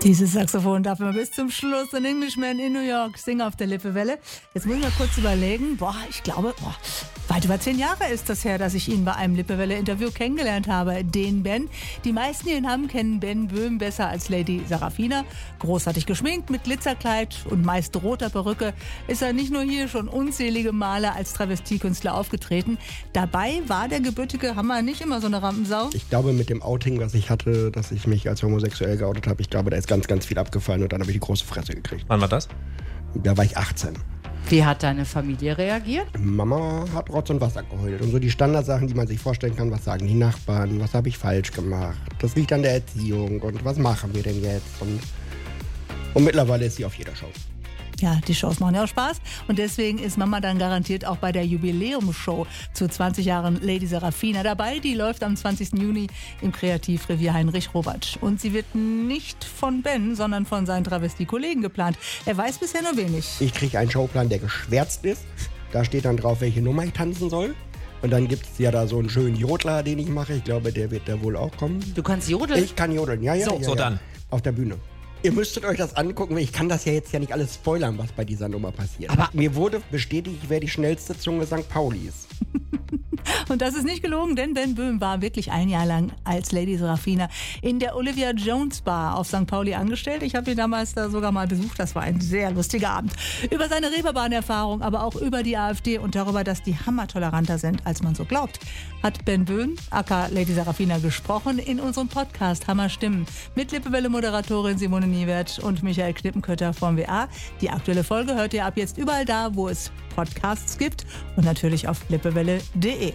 Dieses Saxophon darf man bis zum Schluss. Ein Englishman in New York, Sing auf der Lippewelle. Jetzt muss ich mal kurz überlegen. Ich glaube, weit über 10 Jahre ist das her, dass ich ihn bei einem Lippewelle-Interview kennengelernt habe. Den Ben. Die meisten, die ihn haben, kennen Ben Böhm besser als Lady Sarafina. Großartig geschminkt mit Glitzerkleid und meist roter Perücke ist er nicht nur hier schon unzählige Male als Travestiekünstler aufgetreten. Dabei war der gebürtige Hammer nicht immer so eine Rampensau. Ich glaube, mit dem Outing, was ich hatte, dass ich mich als homosexuell geoutet habe, ich glaube, da ist ganz, ganz viel abgefallen und dann habe ich die große Fresse gekriegt. Wann war das? Da war ich 18. Wie hat deine Familie reagiert? Mama hat Rotz und Wasser geheult. Und so die Standardsachen, die man sich vorstellen kann, was sagen die Nachbarn, was habe ich falsch gemacht, das liegt an der Erziehung und was machen wir denn jetzt? Und mittlerweile ist sie auf jeder Show. Ja, die Shows machen ja auch Spaß und deswegen ist Mama dann garantiert auch bei der Jubiläumsshow zu 20 Jahren Lady Sarafina dabei. Die läuft am 20. Juni im Kreativrevier Heinrich Robert. Und sie wird nicht von Ben, sondern von seinen Travestie-Kollegen geplant. Er weiß bisher nur wenig. Ich kriege einen Showplan, der geschwärzt ist. Da steht dann drauf, welche Nummer ich tanzen soll. Und dann gibt es ja da so einen schönen Jodler, den ich mache. Ich glaube, der wird da wohl auch kommen. Du kannst jodeln? Ich kann jodeln, ja. So dann. Auf der Bühne. Ihr müsstet euch das angucken, weil ich kann das ja jetzt ja nicht alles spoilern, was bei dieser Nummer passiert. Aber mir wurde bestätigt, ich wäre die schnellste Zunge St. Paulis. Und das ist nicht gelogen, denn Ben Böhm war wirklich ein Jahr lang als Lady Sarafina in der Olivia Jones Bar auf St. Pauli angestellt. Ich habe ihn damals da sogar mal besucht. Das war ein sehr lustiger Abend. Über seine Reeperbahn-Erfahrung, aber auch über die AfD und darüber, dass die Hammer toleranter sind, als man so glaubt, hat Ben Böhm, aka Lady Sarafina, gesprochen in unserem Podcast Hammer Stimmen mit Lippewelle-Moderatorin Simone Niewert und Michael Knippenkötter vom WA. Die aktuelle Folge hört ihr ab jetzt überall da, wo es Podcasts gibt und natürlich auf lippewelle.de.